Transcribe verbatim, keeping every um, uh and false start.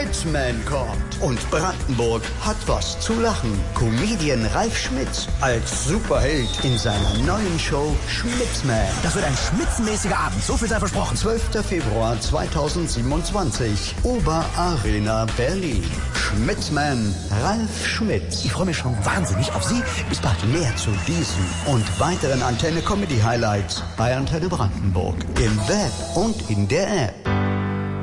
Schmitzman kommt. Und Brandenburg hat was zu lachen. Comedian Ralf Schmitz als Superheld in seiner neuen Show Schmitzman. Das wird ein schmitzenmäßiger Abend, so viel sei versprochen. zwölfter Februar zweitausendsiebenundzwanzig, Oberarena Berlin. Schmitzman, Ralf Schmitz. Ich freue mich schon wahnsinnig auf Sie. Bis bald. Mehr zu diesen und weiteren Antenne Comedy Highlights bei Antenne Brandenburg im Web und in der App.